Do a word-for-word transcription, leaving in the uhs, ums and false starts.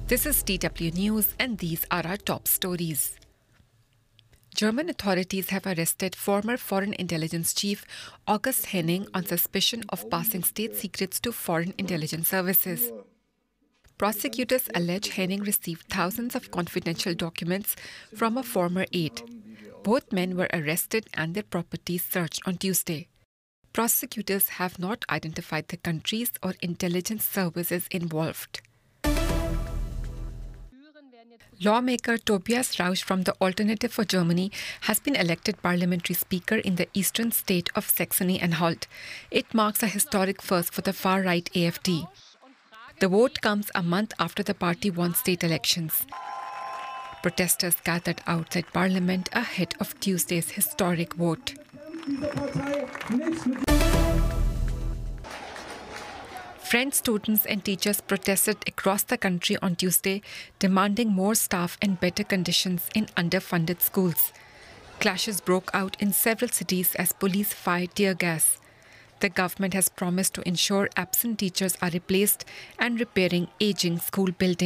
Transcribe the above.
This is D W News and these are our top stories. German authorities have arrested former Foreign Intelligence Chief August Henning on suspicion of passing state secrets to foreign intelligence services. Prosecutors allege Henning received thousands of confidential documents from a former aide. Both men were arrested and their properties searched on Tuesday. Prosecutors have not identified the countries or intelligence services involved. Lawmaker Tobias Rausch from the Alternative for Germany has been elected parliamentary speaker in the eastern state of Saxony-Anhalt. It marks a historic first for the far-right A F D. The vote comes a month after the party won state elections. Protesters gathered outside parliament ahead of Tuesday's historic vote. French students and teachers protested across the country on Tuesday, demanding more staff and better conditions in underfunded schools. Clashes broke out in several cities as police fired tear gas. The government has promised to ensure absent teachers are replaced and repairing aging school buildings.